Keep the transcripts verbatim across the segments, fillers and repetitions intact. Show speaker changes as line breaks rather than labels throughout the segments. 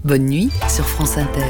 Bonne nuit sur France Inter.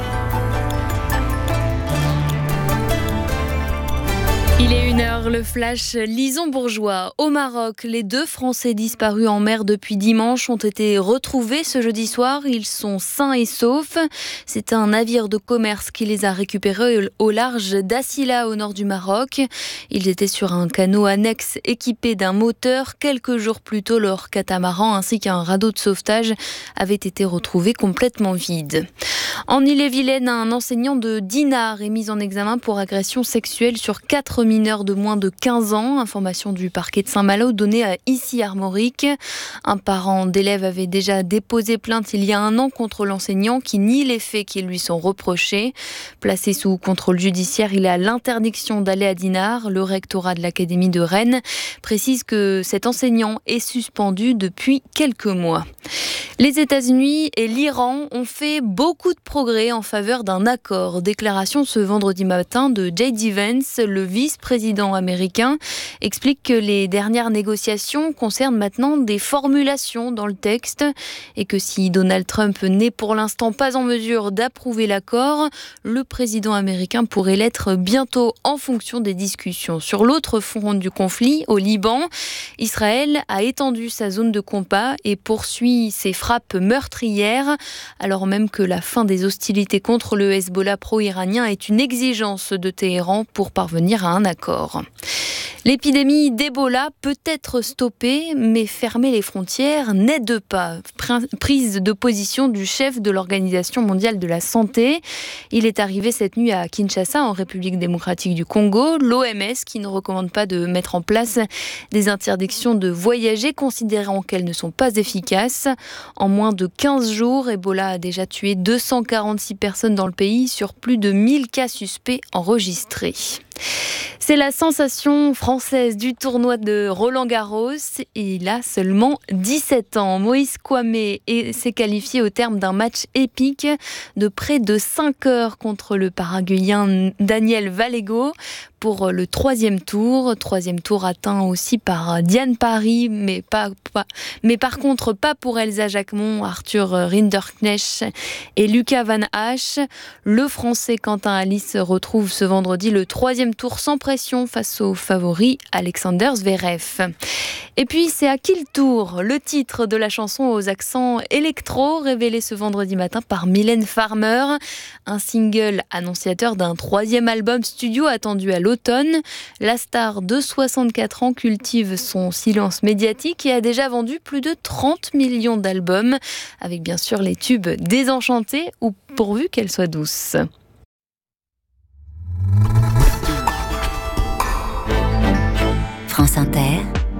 Il est une heure, le flash Lison Bourgeois. Au Maroc, les deux Français disparus en mer depuis dimanche ont été retrouvés ce jeudi soir. Ils sont sains et saufs. C'est un navire de commerce qui les a récupérés au large d'Assila, au nord du Maroc. Ils étaient sur un canot annexe équipé d'un moteur. Quelques jours plus tôt, leur catamaran ainsi qu'un radeau de sauvetage avaient été retrouvés complètement vides. En Ille-et-Vilaine, un enseignant de Dinard est mis en examen pour agression sexuelle sur quatre mineurs de moins de quinze ans. Information du parquet de Saint-Malo donnée à Issy-Armorique. Un parent d'élève avait déjà déposé plainte il y a un an contre l'enseignant qui nie les faits qui lui sont reprochés. Placé sous contrôle judiciaire, il a l'interdiction d'aller à Dinard. Le rectorat de l'Académie de Rennes précise que cet enseignant est suspendu depuis quelques mois. Les États-Unis et l'Iran ont fait beaucoup de progrès en faveur d'un accord. Déclaration ce vendredi matin de J D Vance, le vice-président américain, explique que les dernières négociations concernent maintenant des formulations dans le texte et que si Donald Trump n'est pour l'instant pas en mesure d'approuver l'accord, le président américain pourrait l'être bientôt en fonction des discussions. Sur l'autre front du conflit, au Liban, Israël a étendu sa zone de combat et poursuit ses frappes meurtrières, alors même que la fin des hostilités contre le Hezbollah pro-iranien est une exigence de Téhéran pour parvenir à un accord. L'épidémie d'Ebola peut être stoppée, mais fermer les frontières n'aide pas. Prise de position du chef de l'Organisation mondiale de la santé. Il est arrivé cette nuit à Kinshasa, en République démocratique du Congo. L'O M S qui ne recommande pas de mettre en place des interdictions de voyager, considérant qu'elles ne sont pas efficaces. En moins de quinze jours, Ebola a déjà tué deux cent quarante-six personnes dans le pays sur plus de mille cas suspects enregistrés. C'est la sensation française du tournoi de Roland-Garros. Il a seulement dix-sept ans. Moïse Kouamé s'est qualifié au terme d'un match épique de près de cinq heures contre le Paraguayen Daniel Valego pour le troisième tour. Troisième tour atteint aussi par Diane Parry, mais, pas, pas, mais par contre pas pour Elsa Jacquemont, Arthur Rinderknecht et Lucas Van Hache. Le Français Quentin Alice retrouve ce vendredi le troisième tour sans pression face au favori Alexander Zverev. Et puis c'est à qui le tour ? Le titre de la chanson aux accents électro révélé ce vendredi matin par Mylène Farmer. Un single annonciateur d'un troisième album studio attendu à l'automne. La star de soixante-quatre ans cultive son silence médiatique et a déjà vendu plus de trente millions d'albums, avec bien sûr les tubes Désenchantée ou Pourvu qu'elle soit douce.
France Inter,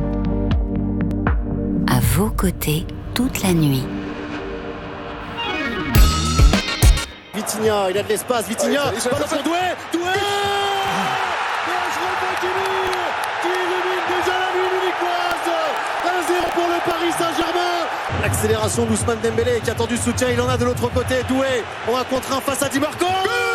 à vos côtés toute la nuit.
Vitinha, il a de l'espace, Vitinha, ballon pour Doué, Doué qui élimine déjà la nuit munichoise. un zéro pour le Paris Saint-Germain. L'accélération d'Ousmane Dembélé qui a tendu soutien, il en a de l'autre côté. Doué, on a contre un face à Di Marco.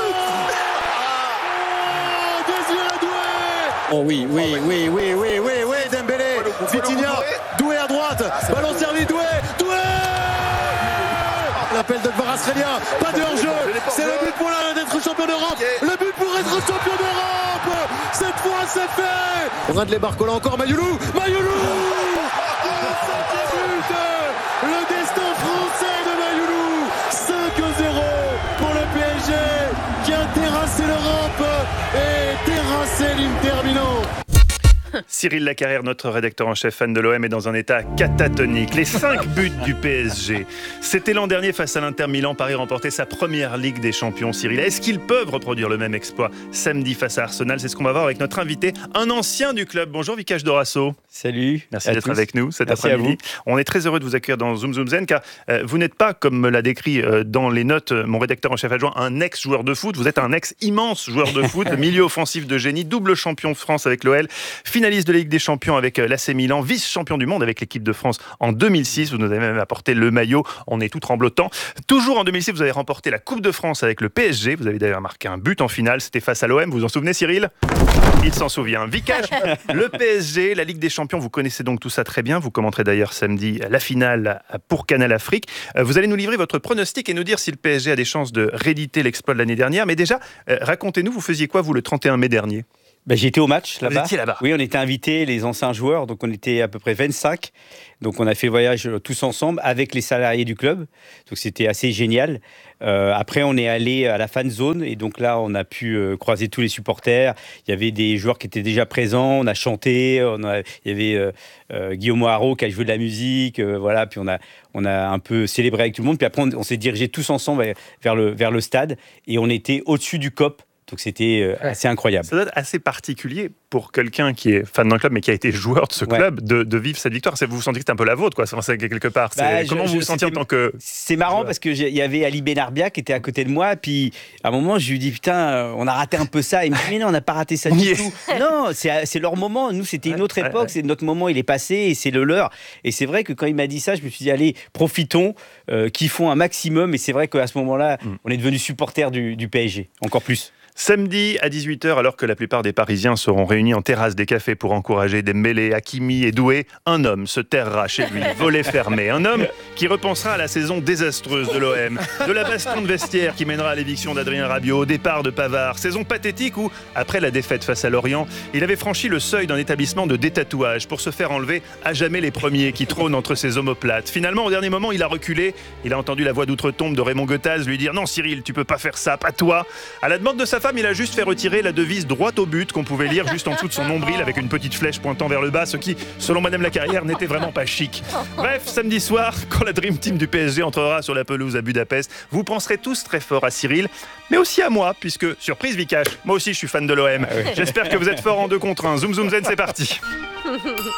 Oh oui, oui, oui, oui, oui, oui, oui, Dembélé, Vitinha, Doué à droite, ballon servi, Doué, Doué. L'appel de Kvaratskhelia, pas de hors-jeu, c'est le but pour la, d'être champion d'Europe, le but pour être champion d'Europe, cette fois c'est fait. On a de les Barcola encore, Mayoulou, Mayoulou, le destin français de Mayoulou, cinq à zéro pour le P S G qui a terrassé l'Europe et terrassé l'Inter Milan.
Cyril Lacarrière, notre rédacteur en chef fan de l'O M, est dans un état catatonique. Les cinq buts du P S G. C'était l'an dernier face à l'Inter Milan. Paris remportait sa première Ligue des Champions. Cyril, est-ce qu'ils peuvent reproduire le même exploit samedi face à Arsenal ? C'est ce qu'on va voir avec notre invité, un ancien du club. Bonjour Vikash Dorasso.
Salut.
Merci d'être tous. Avec nous cet
Merci
après-midi. On est très heureux de vous accueillir dans Zoom Zoom Zen car euh, vous n'êtes pas, comme me l'a décrit euh, dans les notes euh, mon rédacteur en chef adjoint, un ex-joueur de foot. Vous êtes un ex-immense joueur de foot, milieu offensif de génie, double champion de France avec l'O L, finaliste de la Ligue des Champions avec l'A C Milan, vice-champion du monde avec l'équipe de France en deux mille six. Vous nous avez même apporté le maillot, on est tout tremblotant. Toujours en deux mille six, vous avez remporté la Coupe de France avec le P S G. Vous avez d'ailleurs marqué un but en finale, c'était face à l'O M. Vous vous en souvenez, Cyril ? Il s'en souvient. Vikash, le P S G, la Ligue des Champions, vous connaissez donc tout ça très bien. Vous commenterez d'ailleurs samedi la finale pour Canal Afrique. Vous allez nous livrer votre pronostic et nous dire si le P S G a des chances de rééditer l'exploit de l'année dernière. Mais déjà, racontez-nous, vous faisiez quoi vous le trente et un mai dernier ?
Ben, j'étais au match là-bas.
Vous étiez là-bas.
Oui, on était invités, les anciens joueurs, donc on était à peu près vingt-cinq. Donc on a fait le voyage tous ensemble avec les salariés du club. Donc c'était assez génial. Euh, après, on est allé à la fan zone et donc là, on a pu euh, croiser tous les supporters. Il y avait des joueurs qui étaient déjà présents. On a chanté. On a, il y avait euh, euh, Guillaume Haro qui a joué de la musique. Euh, voilà. Puis on a, on a un peu célébré avec tout le monde. Puis après, on, on s'est dirigés tous ensemble vers, vers le, vers le stade et on était au-dessus du C O P. Donc c'était assez incroyable.
Ça doit être assez particulier pour quelqu'un qui est fan d'un club mais qui a été joueur de ce
ouais. club
de, de vivre cette victoire. Vous vous sentez que c'est un peu la vôtre, quoi. C'est quelque part.
Bah,
Comment
je,
vous vous
je,
sentiez en tant que...
C'est marrant parce qu'il y avait Ali Benarbia qui était à côté de moi. Puis à un moment, je lui dis putain, on a raté un peu ça. Il me dit mais non, on n'a pas raté ça du tout. Non, c'est, c'est leur moment. Nous, c'était une autre époque. Ouais, ouais. C'est notre moment, il est passé et c'est le leur. Et c'est vrai que quand il m'a dit ça, je me suis dit allez, profitons, euh, kiffons un maximum. Et c'est vrai qu'à ce moment-là, mm. on est devenus supporters du, du P S G, encore plus.
Samedi à dix-huit heures, alors que la plupart des Parisiens seront réunis en terrasse des cafés pour encourager Dembélé, Hakimi et Doué, un homme se terrera chez lui, volet fermé. Un homme qui repensera à la saison désastreuse de l'O M, de la baston de vestiaire qui mènera à l'éviction d'Adrien Rabiot, au départ de Pavard. Saison pathétique où, après la défaite face à Lorient, il avait franchi le seuil d'un établissement de détatouage pour se faire enlever à jamais les premiers qui trônent entre ses omoplates. Finalement, au dernier moment, il a reculé. Il a entendu la voix d'outre-tombe de Raymond Goethals lui dire « Non Cyril, tu peux pas faire ça, pas toi !» À la demande de sa femme, il a juste fait retirer la devise droite au but qu'on pouvait lire juste en dessous de son nombril avec une petite flèche pointant vers le bas, ce qui, selon Madame Lacarrière, n'était vraiment pas chic. Bref, samedi soir, quand la Dream Team du P S G entrera sur la pelouse à Budapest, vous penserez tous très fort à Cyril, mais aussi à moi, puisque, surprise Vikash, moi aussi je suis fan de l'O M. Ah oui. J'espère que vous êtes fort en deux contre un. Zoom Zoom Zen, c'est parti.